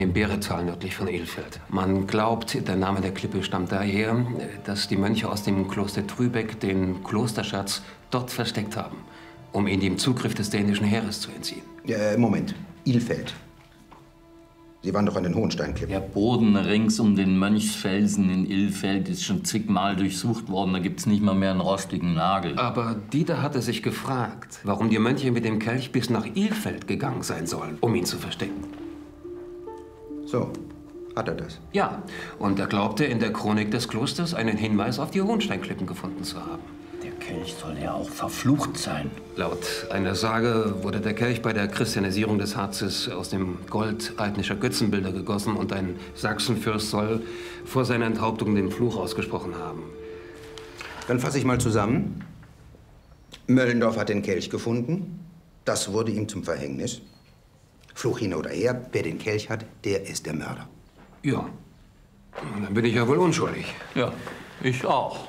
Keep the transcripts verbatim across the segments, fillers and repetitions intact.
Im Beretal nördlich von Ilfeld. Man glaubt, der Name der Klippe stammt daher, dass die Mönche aus dem Kloster Trübeck den Klosterschatz dort versteckt haben, um ihn dem Zugriff des dänischen Heeres zu entziehen. Äh, Moment. Ilfeld. Sie waren doch an den Hohensteinklippen. Der Boden rings um den Mönchsfelsen in Ilfeld ist schon zigmal durchsucht worden. Da gibt's nicht mal mehr einen rostigen Nagel. Aber Dieter hatte sich gefragt, warum die Mönche mit dem Kelch bis nach Ilfeld gegangen sein sollen, um ihn zu verstecken. So, hat er das? Ja, und er glaubte in der Chronik des Klosters einen Hinweis auf die Hohensteinklippen gefunden zu haben. Der Kelch soll ja auch verflucht sein. Laut einer Sage wurde der Kelch bei der Christianisierung des Harzes aus dem Gold heidnischer Götzenbilder gegossen und ein Sachsenfürst soll vor seiner Enthauptung den Fluch ausgesprochen haben. Dann fasse ich mal zusammen. Möllendorf hat den Kelch gefunden. Das wurde ihm zum Verhängnis. Fluch hin oder her, wer den Kelch hat, der ist der Mörder. Ja, dann bin ich ja wohl unschuldig. Ja, ich auch.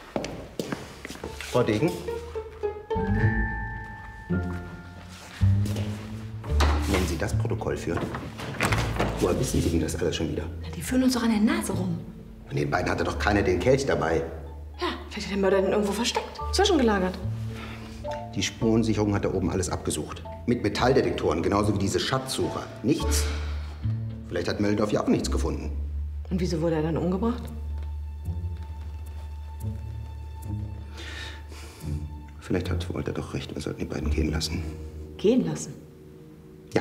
Frau Degen? Wenn Sie das Protokoll führen, woher wissen Sie denn das alles schon wieder? Na, die führen uns doch an der Nase rum. Von den beiden hatte doch keiner den Kelch dabei. Ja, vielleicht hat der Mörder den irgendwo versteckt, zwischengelagert. Die Spurensicherung hat da oben alles abgesucht. Mit Metalldetektoren, genauso wie diese Schatzsucher. Nichts. Vielleicht hat Möllendorf ja auch nichts gefunden. Und wieso wurde er dann umgebracht? Vielleicht hat Walter doch recht, wir sollten die beiden gehen lassen. Gehen lassen?